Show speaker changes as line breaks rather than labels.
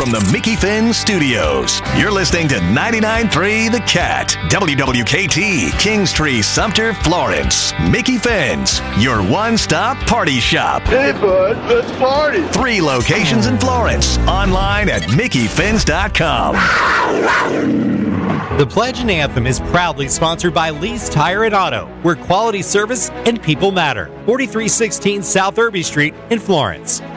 from the Mickey Finn Studios. You're listening to 99.3 The Cat, WWKT, Kingstree, Sumter, Florence. Mickey Finn's, your one-stop party shop.
Hey, bud, let's party.
3 locations in Florence. Online at MickeyFinns.com.
The Pledge and Anthem is proudly sponsored by Lee's Tire and Auto, where quality service and people matter. 4316 South Irby Street in Florence.